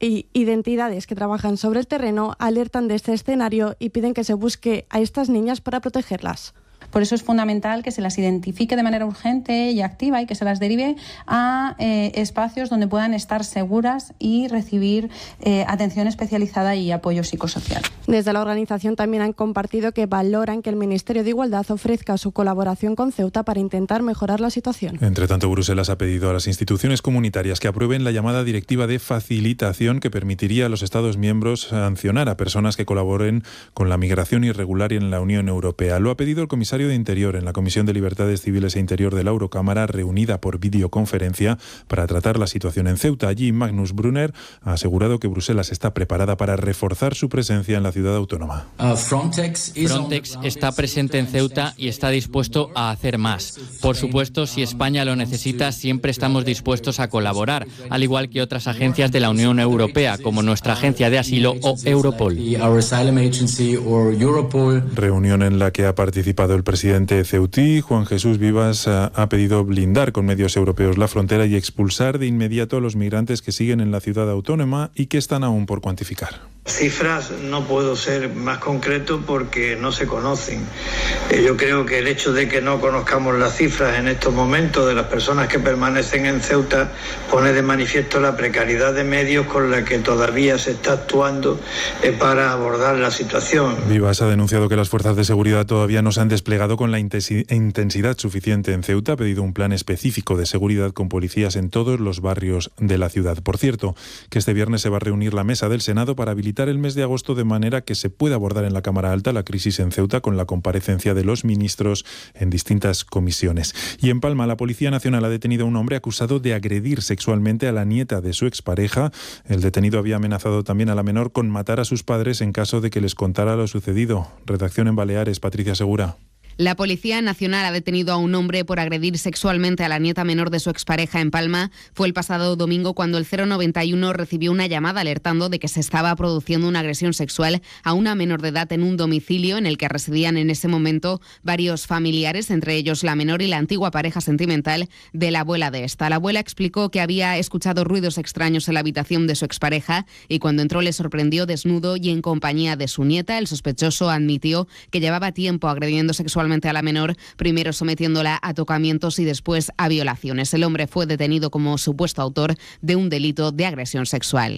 identidades que trabajan sobre el terreno alertan de este escenario y piden que se busque a estas niñas para protegerlas. Por eso es fundamental que se las identifique de manera urgente y activa y que se las derive a espacios donde puedan estar seguras y recibir atención especializada y apoyo psicosocial. Desde la organización también han compartido que valoran que el Ministerio de Igualdad ofrezca su colaboración con Ceuta para intentar mejorar la situación. Entre tanto, Bruselas ha pedido a las instituciones comunitarias que aprueben la llamada Directiva de Facilitación que permitiría a los Estados miembros sancionar a personas que colaboren con la migración irregular en la Unión Europea. Lo ha pedido el comisario de Interior en la Comisión de Libertades Civiles e Interior de la Eurocámara, reunida por videoconferencia para tratar la situación en Ceuta. Allí, Magnus Brunner ha asegurado que Bruselas está preparada para reforzar su presencia en la ciudad autónoma. Frontex está presente en Ceuta y está dispuesto a hacer más. Por supuesto, si España lo necesita, siempre estamos dispuestos a colaborar, al igual que otras agencias de la Unión Europea, como nuestra Agencia de Asilo o Europol. Reunión en la que ha participado el presidente ceutí, Juan Jesús Vivas, ha pedido blindar con medios europeos la frontera y expulsar de inmediato a los migrantes que siguen en la ciudad autónoma y que están aún por cuantificar. Cifras no puedo ser más concreto porque no se conocen. Yo creo que el hecho de que no conozcamos las cifras en estos momentos de las personas que permanecen en Ceuta pone de manifiesto la precariedad de medios con la que todavía se está actuando para abordar la situación. Vivas ha denunciado que las fuerzas de seguridad todavía no se han desplegado con la intensidad suficiente en Ceuta. Ha pedido un plan específico de seguridad con policías en todos los barrios de la ciudad. Por cierto, que este viernes se va a reunir la mesa del Senado para habilitar el mes de agosto de manera que se pueda abordar en la Cámara Alta la crisis en Ceuta con la comparecencia de los ministros en distintas comisiones. Y en Palma, la Policía Nacional ha detenido a un hombre acusado de agredir sexualmente a la nieta de su expareja. El detenido había amenazado también a la menor con matar a sus padres en caso de que les contara lo sucedido. Redacción en Baleares, Patricia Segura. La Policía Nacional ha detenido a un hombre por agredir sexualmente a la nieta menor de su expareja en Palma. Fue el pasado domingo cuando el 091 recibió una llamada alertando de que se estaba produciendo una agresión sexual a una menor de edad en un domicilio en el que residían en ese momento varios familiares, entre ellos la menor y la antigua pareja sentimental de la abuela de esta. La abuela explicó que había escuchado ruidos extraños en la habitación de su expareja y cuando entró le sorprendió desnudo y en compañía de su nieta. El sospechoso admitió que llevaba tiempo agrediendo sexualmente a la menor, primero sometiéndola a tocamientos y después a violaciones. El hombre fue detenido como supuesto autor de un delito de agresión sexual.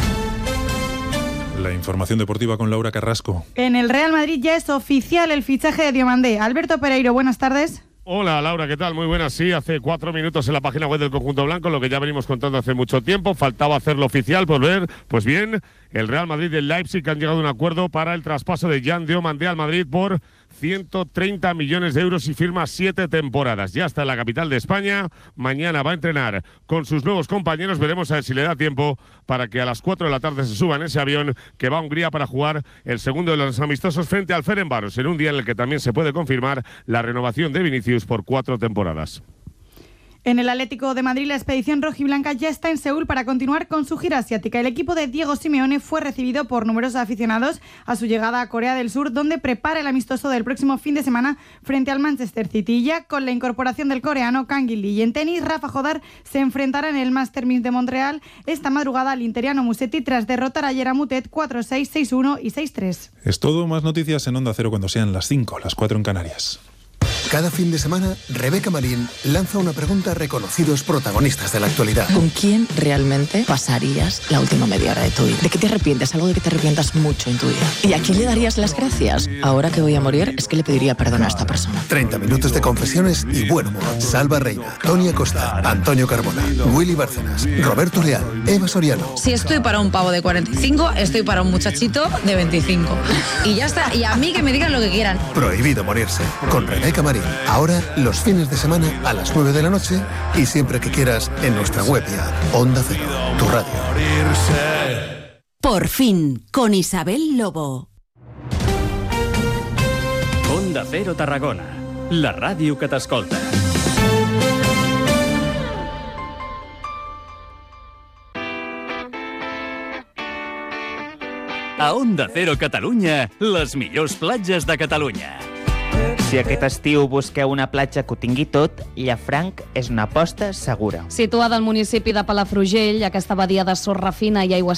La información deportiva con Laura Carrasco. En el Real Madrid ya es oficial el fichaje de Diomandé. Alberto Pereiro, buenas tardes. Hola Laura, ¿qué tal? Muy buenas. Sí, hace 4 minutos en la página web del conjunto blanco, lo que ya venimos contando hace mucho tiempo, faltaba hacerlo oficial por ver, pues bien, el Real Madrid y el Leipzig han llegado a un acuerdo para el traspaso de Jan Diomandé al Madrid por 130 millones de euros y firma 7 temporadas. Ya está en la capital de España, mañana va a entrenar con sus nuevos compañeros, veremos a ver si le da tiempo para que a las 4 de la tarde se suba en ese avión que va a Hungría para jugar el segundo de los amistosos frente al Ferencváros, en un día en el que también se puede confirmar la renovación de Vinicius por 4 temporadas. En el Atlético de Madrid, la expedición rojiblanca ya está en Seúl para continuar con su gira asiática. El equipo de Diego Simeone fue recibido por numerosos aficionados a su llegada a Corea del Sur, donde prepara el amistoso del próximo fin de semana frente al Manchester City. Ya con la incorporación del coreano Kang In-lee. Y en tenis, Rafa Jodar se enfrentará en el Masters de Montreal esta madrugada al interiano Musetti tras derrotar ayer a Mutet 4-6, 6-1 y 6-3. Es todo, más noticias en Onda Cero cuando sean las 5, las 4 en Canarias. Cada fin de semana, Rebeca Marín lanza una pregunta a reconocidos protagonistas de la actualidad. ¿Con quién realmente pasarías la última media hora de tu vida? ¿De qué te arrepientes? Algo de que te arrepientas mucho en tu vida. ¿Y a quién le darías las gracias? Ahora que voy a morir, es que le pediría perdón a esta persona. 30 minutos de confesiones y buen humor. Salva Reina, Tony Acosta, Antonio Carbona, Willy Bárcenas, Roberto Leal, Eva Soriano. Si estoy para un pavo de 45, estoy para un muchachito de 25. Y ya está. Y a mí que me digan lo que quieran. Prohibido morirse. Con Rebeca Marín. Ahora, los fines de semana a las 9 de la noche y siempre que quieras en nuestra web y app. Onda Cero, tu radio. Por fin, con Isabel Lobo. Onda Cero Tarragona, la ràdio que t'escolta. A Onda Cero Catalunya, les millors platges de Catalunya. Si aquest estiu busqueu una platja que ho tingui tot, Llafranc és una aposta segura. Situada al municipi de Palafrugell, aquesta badia de sorra fina i aigües